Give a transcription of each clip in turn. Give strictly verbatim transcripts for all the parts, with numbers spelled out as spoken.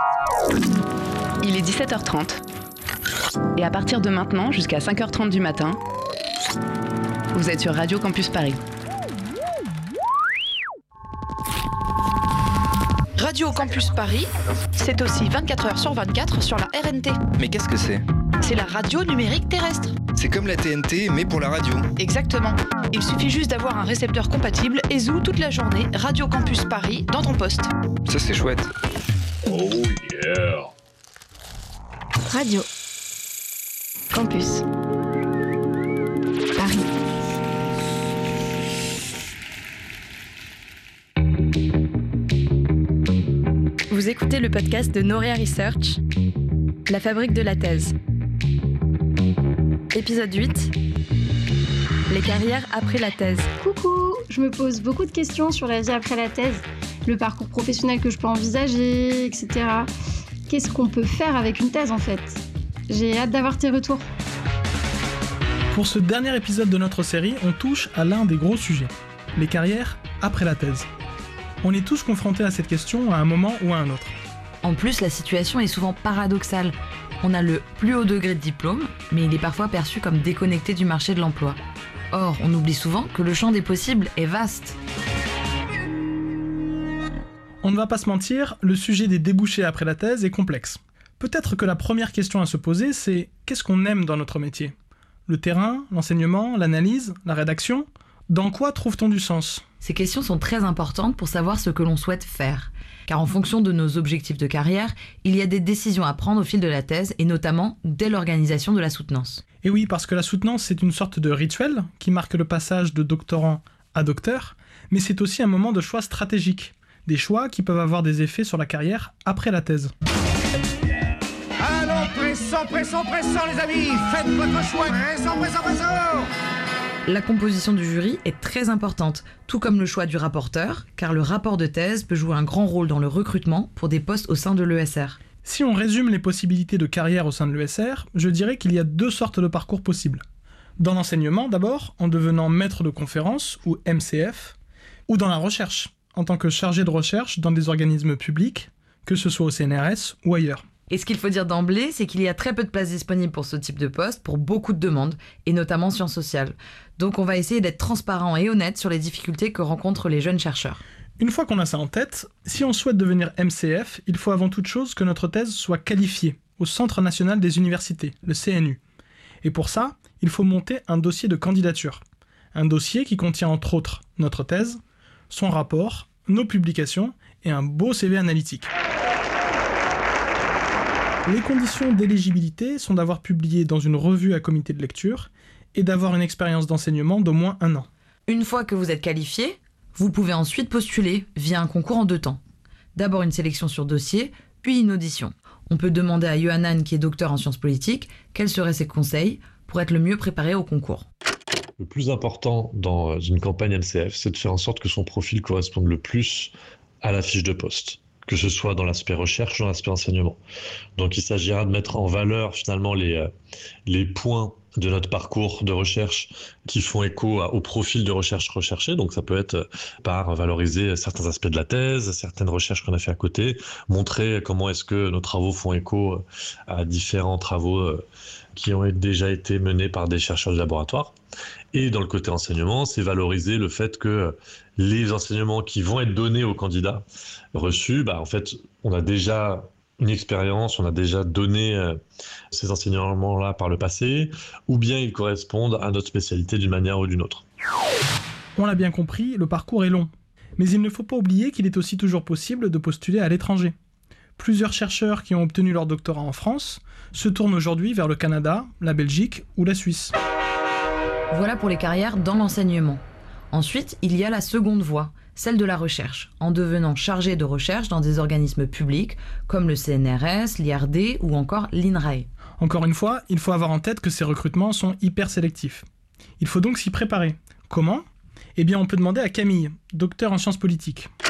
Il est dix-sept heures trente. Et à partir de maintenant, jusqu'à cinq heures trente du matin, vous êtes sur Radio Campus Paris. Radio Campus Paris, c'est aussi vingt-quatre heures sur vingt-quatre sur la R N T. Mais qu'est-ce que c'est ? C'est la radio numérique terrestre. C'est comme la T N T, mais pour la radio. Exactement. Il suffit juste d'avoir un récepteur compatible et zou toute la journée Radio Campus Paris dans ton poste. Ça, c'est chouette. Oh yeah. Radio Campus Paris. Vous écoutez le podcast de Noria Research, La fabrique de la thèse. Épisode huit. Les carrières après la thèse. Coucou, je me pose beaucoup de questions sur la vie après la thèse, le parcours professionnel que je peux envisager, et cetera. Qu'est-ce qu'on peut faire avec une thèse en fait ? J'ai hâte d'avoir tes retours. Pour ce dernier épisode de notre série, on touche à l'un des gros sujets, les carrières après la thèse. On est tous confrontés à cette question à un moment ou à un autre. En plus, la situation est souvent paradoxale. On a le plus haut degré de diplôme, mais il est parfois perçu comme déconnecté du marché de l'emploi. Or, on oublie souvent que le champ des possibles est vaste. On ne va pas se mentir, le sujet des débouchés après la thèse est complexe. Peut-être que la première question à se poser, c'est qu'est-ce qu'on aime dans notre métier ? Le terrain, l'enseignement, l'analyse, la rédaction ? Dans quoi trouve-t-on du sens ? Ces questions sont très importantes pour savoir ce que l'on souhaite faire. Car en fonction de nos objectifs de carrière, il y a des décisions à prendre au fil de la thèse, et notamment dès l'organisation de la soutenance. Et oui, parce que la soutenance, c'est une sorte de rituel qui marque le passage de doctorant à docteur, mais c'est aussi un moment de choix stratégique. Des choix qui peuvent avoir des effets sur la carrière après la thèse. Allons, pressons, pressons, pressons les amis, faites votre choix, pressons, pressons, pressons. La composition du jury est très importante, tout comme le choix du rapporteur, car le rapport de thèse peut jouer un grand rôle dans le recrutement pour des postes au sein de l'E S R. Si on résume les possibilités de carrière au sein de l'E S R, je dirais qu'il y a deux sortes de parcours possibles. Dans l'enseignement d'abord, en devenant maître de conférence, ou M C F, ou dans la recherche, en tant que chargé de recherche dans des organismes publics, que ce soit au C N R S ou ailleurs. Et ce qu'il faut dire d'emblée, c'est qu'il y a très peu de places disponibles pour ce type de poste, pour beaucoup de demandes, et notamment sciences sociales. Donc on va essayer d'être transparent et honnête sur les difficultés que rencontrent les jeunes chercheurs. Une fois qu'on a ça en tête, si on souhaite devenir M C F, il faut avant toute chose que notre thèse soit qualifiée au Centre national des universités, le C N U. Et pour ça, il faut monter un dossier de candidature. Un dossier qui contient entre autres notre thèse, son rapport, nos publications et un beau C V analytique. Les conditions d'éligibilité sont d'avoir publié dans une revue à comité de lecture et d'avoir une expérience d'enseignement d'au moins un an. Une fois que vous êtes qualifié, vous pouvez ensuite postuler via un concours en deux temps. D'abord une sélection sur dossier, puis une audition. On peut demander à Yohanan, qui est docteur en sciences politiques, quels seraient ses conseils pour être le mieux préparé au concours. Le plus important dans une campagne M C F, c'est de faire en sorte que son profil corresponde le plus à la fiche de poste, que ce soit dans l'aspect recherche ou dans l'aspect enseignement. Donc il s'agira de mettre en valeur finalement les, euh, les points de notre parcours de recherche qui font écho à, au profil de recherche recherché. Donc ça peut être par valoriser certains aspects de la thèse, certaines recherches qu'on a fait à côté, montrer comment est-ce que nos travaux font écho à différents travaux euh, qui ont déjà été menés par des chercheurs du laboratoire. Et dans le côté enseignement, c'est valoriser le fait que les enseignements qui vont être donnés aux candidats reçus, bah en fait, on a déjà une expérience, on a déjà donné euh, ces enseignements-là par le passé, ou bien ils correspondent à notre spécialité d'une manière ou d'une autre. On l'a bien compris, le parcours est long. Mais il ne faut pas oublier qu'il est aussi toujours possible de postuler à l'étranger. Plusieurs chercheurs qui ont obtenu leur doctorat en France se tournent aujourd'hui vers le Canada, la Belgique ou la Suisse. Voilà pour les carrières dans l'enseignement. Ensuite, il y a la seconde voie, celle de la recherche, en devenant chargé de recherche dans des organismes publics comme le C N R S, l'I R D ou encore l'INRAE. Encore une fois, il faut avoir en tête que ces recrutements sont hyper sélectifs. Il faut donc s'y préparer. Comment ? Eh bien, on peut demander à Camille, docteur en sciences politiques.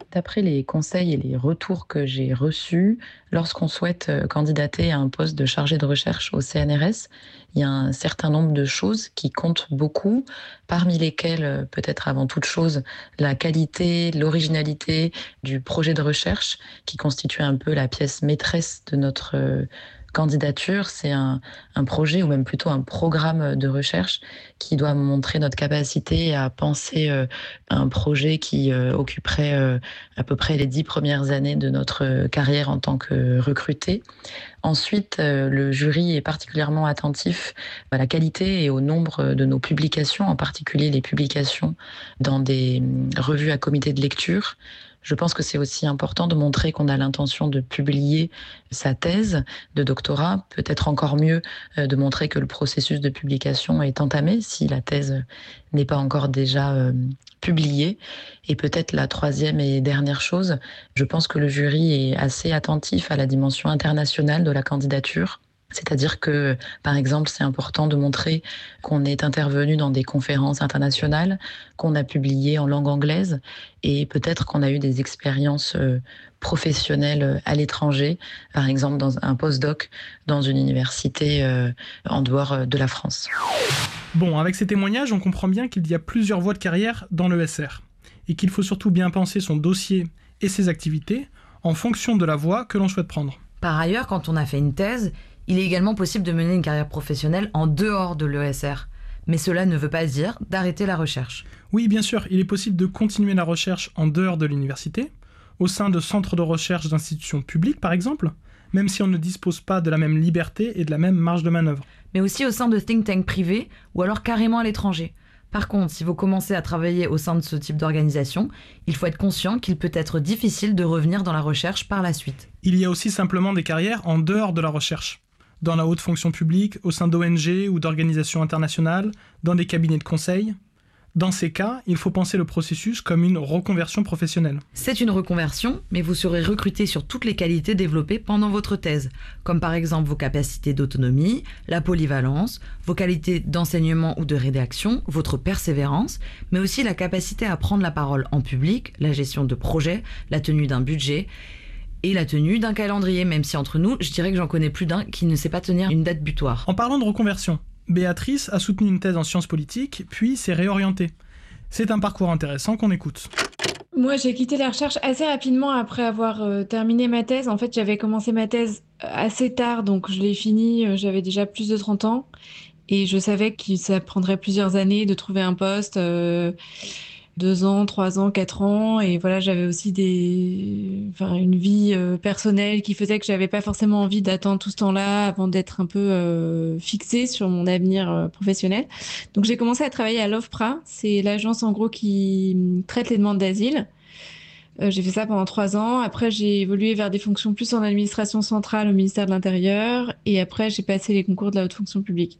D'après les conseils et les retours que j'ai reçus, lorsqu'on souhaite candidater à un poste de chargé de recherche au C N R S, il y a un certain nombre de choses qui comptent beaucoup, parmi lesquelles, peut-être avant toute chose, la qualité, l'originalité du projet de recherche, qui constitue un peu la pièce maîtresse de notre candidature. C'est un, un projet, ou même plutôt un programme de recherche qui doit montrer notre capacité à penser euh, un projet qui euh, occuperait euh, à peu près les dix premières années de notre carrière en tant que recruté. Ensuite, euh, le jury est particulièrement attentif à la qualité et au nombre de nos publications, en particulier les publications dans des revues à comité de lecture. Je pense que c'est aussi important de montrer qu'on a l'intention de publier sa thèse de doctorat, peut-être encore mieux de montrer que le processus de publication est entamé si la thèse n'est pas encore déjà euh, publiée. Et peut-être la troisième et dernière chose, je pense que le jury est assez attentif à la dimension internationale de la candidature. C'est-à-dire que, par exemple, c'est important de montrer qu'on est intervenu dans des conférences internationales, qu'on a publié en langue anglaise et peut-être qu'on a eu des expériences professionnelles à l'étranger, par exemple dans un postdoc dans une université en dehors de la France. Bon, avec ces témoignages, on comprend bien qu'il y a plusieurs voies de carrière dans l'E S R et qu'il faut surtout bien penser son dossier et ses activités en fonction de la voie que l'on souhaite prendre. Par ailleurs, quand on a fait une thèse, il est également possible de mener une carrière professionnelle en dehors de l'E S R. Mais cela ne veut pas dire d'arrêter la recherche. Oui, bien sûr, il est possible de continuer la recherche en dehors de l'université, au sein de centres de recherche d'institutions publiques par exemple, même si on ne dispose pas de la même liberté et de la même marge de manœuvre. Mais aussi au sein de think tanks privés ou alors carrément à l'étranger. Par contre, si vous commencez à travailler au sein de ce type d'organisation, il faut être conscient qu'il peut être difficile de revenir dans la recherche par la suite. Il y a aussi simplement des carrières en dehors de la recherche. Dans la haute fonction publique, au sein d'O N G ou d'organisations internationales, dans des cabinets de conseil. Dans ces cas, il faut penser le processus comme une reconversion professionnelle. C'est une reconversion, mais vous serez recruté sur toutes les qualités développées pendant votre thèse, comme par exemple vos capacités d'autonomie, la polyvalence, vos qualités d'enseignement ou de rédaction, votre persévérance, mais aussi la capacité à prendre la parole en public, la gestion de projets, la tenue d'un budget et la tenue d'un calendrier, même si entre nous, je dirais que j'en connais plus d'un qui ne sait pas tenir une date butoir. En parlant de reconversion, Béatrice a soutenu une thèse en sciences politiques, puis s'est réorientée. C'est un parcours intéressant qu'on écoute. Moi, j'ai quitté la recherche assez rapidement après avoir euh, terminé ma thèse. En fait, j'avais commencé ma thèse assez tard, donc je l'ai finie, euh, j'avais déjà plus de trente ans. Et je savais que ça prendrait plusieurs années de trouver un poste, euh, deux ans, trois ans, quatre ans. Et voilà, j'avais aussi des, enfin, une vie euh, personnelle qui faisait que j'avais pas forcément envie d'attendre tout ce temps-là avant d'être un peu euh, fixée sur mon avenir euh, professionnel. Donc j'ai commencé à travailler à l'OFPRA, c'est l'agence en gros qui traite les demandes d'asile. Euh, j'ai fait ça pendant trois ans. Après, j'ai évolué vers des fonctions plus en administration centrale au ministère de l'Intérieur. Et après, j'ai passé les concours de la haute fonction publique.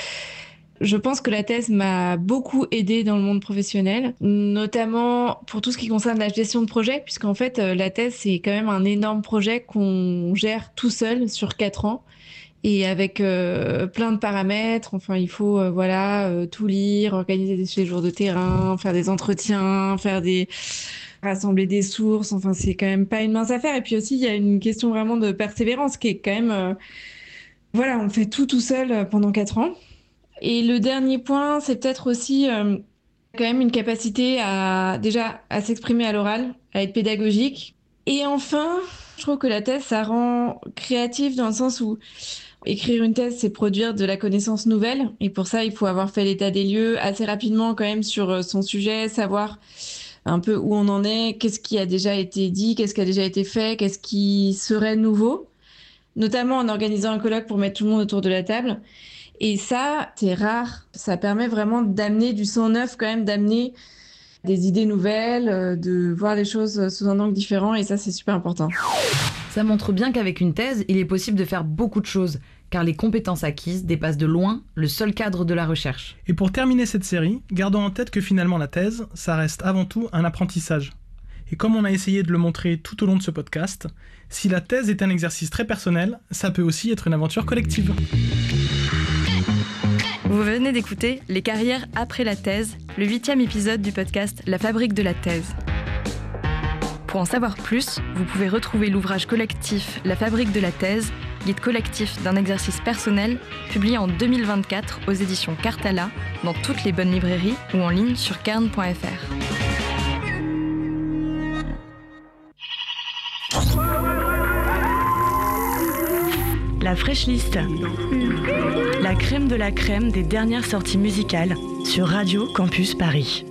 Je pense que la thèse m'a beaucoup aidée dans le monde professionnel, notamment pour tout ce qui concerne la gestion de projet, puisqu'en fait, la thèse, c'est quand même un énorme projet qu'on gère tout seul sur quatre ans et avec euh, plein de paramètres. Enfin, il faut euh, voilà euh, tout lire, organiser des séjours de terrain, faire des entretiens, faire des... rassembler des sources. Enfin, c'est quand même pas une mince affaire. Et puis aussi, il y a une question vraiment de persévérance qui est quand même... Euh... Voilà, on fait tout tout seul pendant quatre ans. Et le dernier point, c'est peut-être aussi euh, quand même une capacité à déjà à s'exprimer à l'oral, à être pédagogique. Et enfin, je trouve que la thèse, ça rend créatif dans le sens où écrire une thèse, c'est produire de la connaissance nouvelle. Et pour ça, il faut avoir fait l'état des lieux assez rapidement quand même sur son sujet, savoir un peu où on en est, qu'est-ce qui a déjà été dit, qu'est-ce qui a déjà été fait, qu'est-ce qui serait nouveau, notamment en organisant un colloque pour mettre tout le monde autour de la table. Et ça, c'est rare. Ça permet vraiment d'amener du sang neuf, quand même, d'amener des idées nouvelles, de voir les choses sous un angle différent. Et ça, c'est super important. Ça montre bien qu'avec une thèse, il est possible de faire beaucoup de choses, car les compétences acquises dépassent de loin le seul cadre de la recherche. Et pour terminer cette série, gardons en tête que finalement la thèse, ça reste avant tout un apprentissage. Et comme on a essayé de le montrer tout au long de ce podcast, si la thèse est un exercice très personnel, ça peut aussi être une aventure collective. Vous venez d'écouter Les carrières après la thèse, le huitième épisode du podcast La fabrique de la thèse. Pour en savoir plus, vous pouvez retrouver l'ouvrage collectif La fabrique de la thèse, guide collectif d'un exercice personnel, publié en deux mille vingt-quatre aux éditions Cartala, dans toutes les bonnes librairies ou en ligne sur cairn point f r. La Fresh List, la crème de la crème des dernières sorties musicales sur Radio Campus Paris.